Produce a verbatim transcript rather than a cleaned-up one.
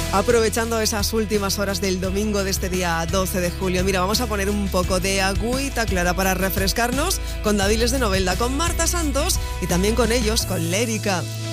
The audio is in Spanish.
Aprovechando esas últimas horas del domingo de este día doce de julio, mira, vamos a poner un poco de agüita clara para refrescarnos con Daviles de Novelda, con Marta Santos y también con ellos, con Lérica.